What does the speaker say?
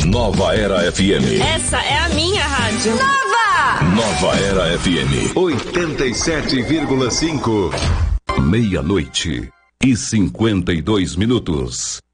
Nova Era FM. Essa é a minha rádio. Nova Era FM 87,5. Meia-noite e 52 minutos.